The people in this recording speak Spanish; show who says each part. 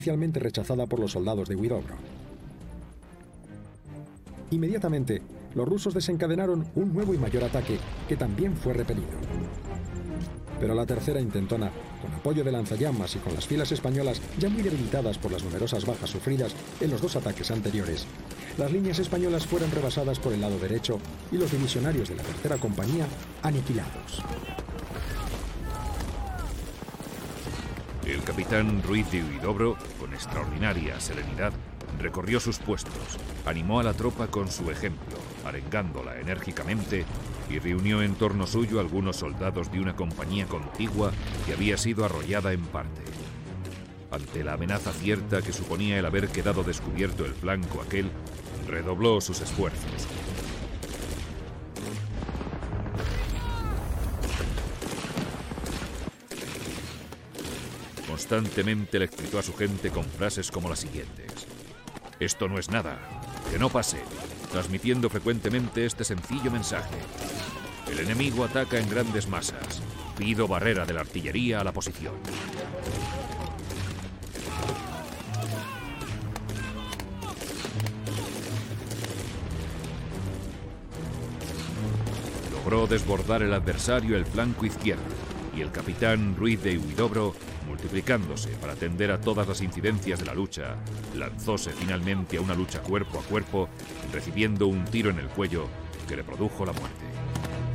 Speaker 1: inicialmente rechazada por los soldados de Huidobro. Inmediatamente, los rusos desencadenaron un nuevo y mayor ataque que también fue repelido. Pero la tercera intentona, con apoyo de lanzallamas y con las filas españolas ya muy debilitadas por las numerosas bajas sufridas en los dos ataques anteriores, las líneas españolas fueron rebasadas por el lado derecho y los divisionarios de la tercera compañía aniquilados.
Speaker 2: El capitán Ruiz de Huidobro, con extraordinaria serenidad, recorrió sus puestos, animó a la tropa con su ejemplo, arengándola enérgicamente, y reunió en torno suyo algunos soldados de una compañía contigua que había sido arrollada en parte. Ante la amenaza cierta que suponía el haber quedado descubierto el flanco aquel, redobló sus esfuerzos. Constantemente le excitó a su gente con frases como las siguientes: «Esto no es nada, que no pase», transmitiendo frecuentemente este sencillo mensaje: «El enemigo ataca en grandes masas. Pido barrera de la artillería a la posición». Logró desbordar el adversario el flanco izquierdo, y el capitán Ruiz de Huidobro, multiplicándose para atender a todas las incidencias de la lucha, lanzóse finalmente a una lucha cuerpo a cuerpo, recibiendo un tiro en el cuello que le produjo la muerte.